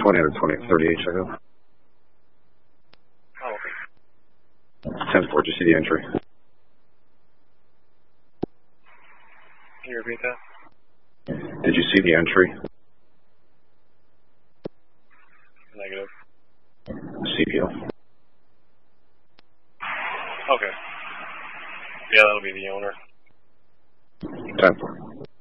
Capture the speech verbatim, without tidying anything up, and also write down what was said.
twenty out of twenty, thirty-eight, check out. Oh, okay. ten four, did you see the entry? Can you repeat that? Did you see the entry? Negative. C P L. Okay. Yeah, that'll be the owner. ten four.